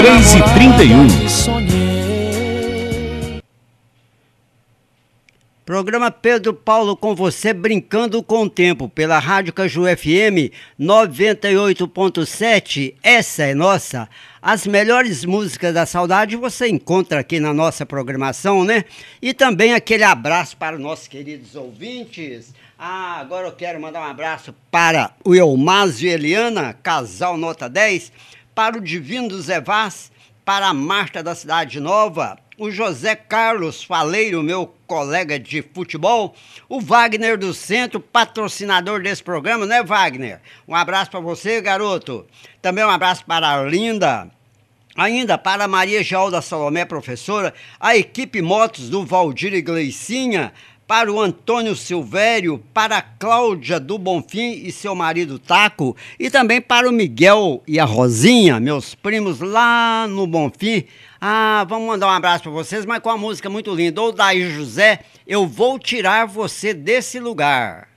3h31. Programa Pedro Paulo com você, brincando com o tempo, pela Rádio Caju FM 98.7, essa é nossa. As melhores músicas da saudade você encontra aqui na nossa programação, né? E também aquele abraço para os nossos queridos ouvintes. Agora eu quero mandar um abraço para o Elmásio e Eliana, casal nota 10, para o Divino do Zé Vaz, para a Marta da Cidade Nova, o José Carlos Faleiro, meu colega de futebol, o Wagner do Centro, patrocinador desse programa, né, Wagner? Um abraço para você, garoto. Também um abraço para a Arlinda, ainda para a Maria Jaú da Salomé, professora, a equipe Motos do Valdir e Gleicinha, para o Antônio Silvério, para a Cláudia do Bonfim e seu marido Taco, e também para o Miguel e a Rosinha, meus primos lá no Bonfim. Vamos mandar um abraço para vocês, mas com uma música muito linda. Odair José, Eu Vou Tirar Você Desse Lugar.